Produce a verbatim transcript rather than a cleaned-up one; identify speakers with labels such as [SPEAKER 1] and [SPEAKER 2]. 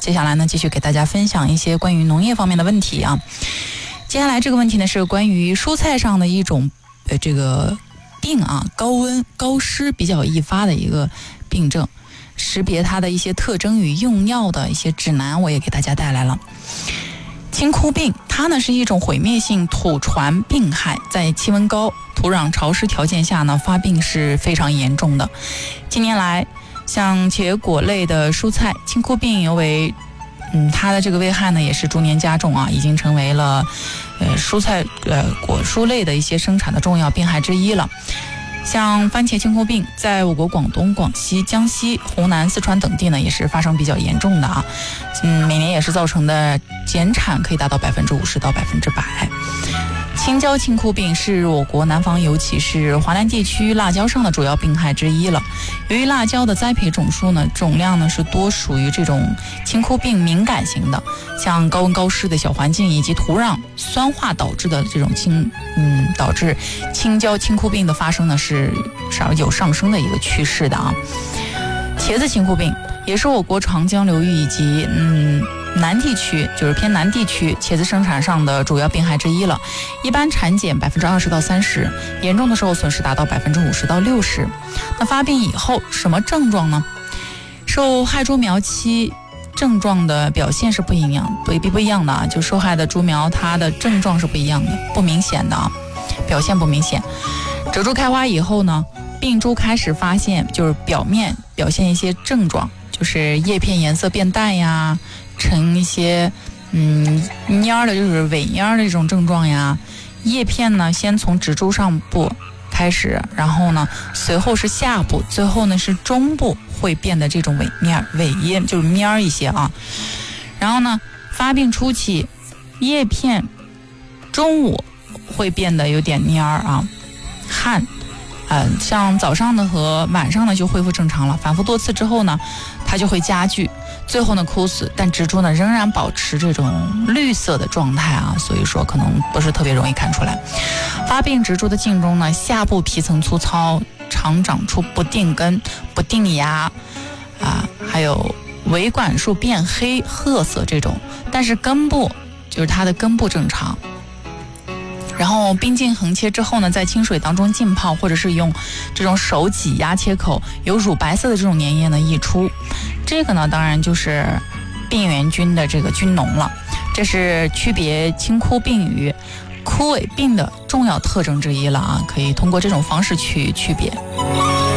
[SPEAKER 1] 接下来呢，继续给大家分享一些关于农业方面的问题啊。接下来这个问题呢，是关于蔬菜上的一种呃这个病啊，高温高湿比较易发的一个病症，识别它的一些特征与用药的一些指南，我也给大家带来了。青枯病，它呢是一种毁灭性土传病害，在气温高、土壤潮湿条件下呢，发病是非常严重的。近年来，像茄果类的蔬菜，青枯病尤为，嗯，它的这个危害呢也是逐年加重啊，已经成为了，呃，蔬菜呃果蔬类的一些生产的重要病害之一了。像番茄青枯病，在我国广东、广西、江西、湖南、四川等地呢，也是发生比较严重的啊。嗯，每年也是造成的减产可以达到百分之五十到百分之百。青椒青枯病是我国南方，尤其是华南地区辣椒上的主要病害之一了。由于辣椒的栽培种数呢，种量呢是多属于这种青枯病敏感型的，像高温高湿的小环境以及土壤酸化导致的这种青，嗯，导致青椒青枯病的发生呢是少有上升的一个趋势的啊。茄子青枯病也是我国长江流域以及嗯。南地区就是偏南地区茄子生产上的主要病害之一了，一般产检百分之二十到三十，严重的时候损失达到百分之五十到六十。那发病以后什么症状呢？受害株苗期症状的表现是不一样，不不一样的啊，就受害的株苗它的症状是不一样的，不明显的啊，表现不明显。褶株开花以后呢，病株开始发现，就是表面表现一些症状，就是叶片颜色变淡呀。成一些嗯蔫儿的，就是萎蔫儿的这种症状呀。叶片呢，先从植株上部开始，然后呢，随后是下部，最后呢是中部会变得这种萎蔫、萎叶，就是蔫儿一些啊。然后呢，发病初期，叶片中午会变得有点蔫儿啊，汗。嗯、呃，像早上呢和晚上呢就恢复正常了，反复多次之后呢，它就会加剧，最后呢枯死，但植株呢仍然保持这种绿色的状态啊，所以说可能不是特别容易看出来。发病植株的茎中呢，下部皮层粗糙，常长出不定根、不定芽啊，还有维管束变黑、褐色这种，但是根部就是它的根部正常。然后冰茎横切之后呢，在清水当中浸泡，或者是用这种手挤压切口，有乳白色的这种粘液呢溢出。这个呢，当然就是病原菌的这个菌脓了。这是区别青枯病与枯萎病的重要特征之一了啊，可以通过这种方式去区别。